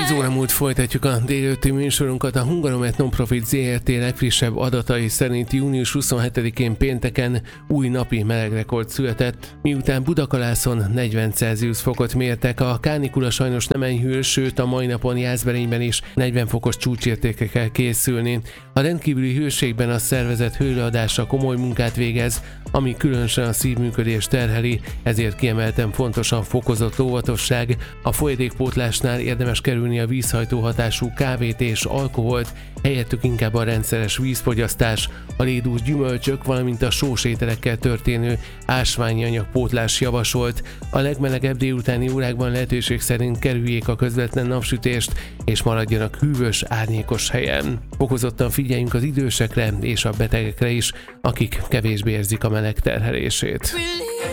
10 óra múlt folytatjuk a délelőtti műsorunkat. A Hungaromet Nonprofit Zrt. Legfrissebb adatai szerint június 27-én pénteken új napi melegrekord született, miután Budakalászon 40 Celsius fokot mértek. A kánikula sajnos nem enyhül, sőt a mai napon Jászberényben is 40 fokos csúcsértékre kell készülni. A rendkívüli hőségben a szervezet hőleadása komoly munkát végez, ami különösen a szívműködést terheli, ezért kiemelten fontos a fokozott óvatosság. A folyadékpótlásnál érdemes kerülni a vízhajtó hatású kávét és alkoholt, helyettük inkább a rendszeres vízfogyasztás, a lédús gyümölcsök, valamint a sós ételekkel történő ásványi anyagpótlás javasolt. A legmelegebb délutáni órákban lehetőség szerint kerüljék a közvetlen napsütést, és maradjanak hűvös, árnyékos helyen. Fokozottan figyeljünk az idősekre és a betegekre is, akik kevésbé érzik a meleg terhelését.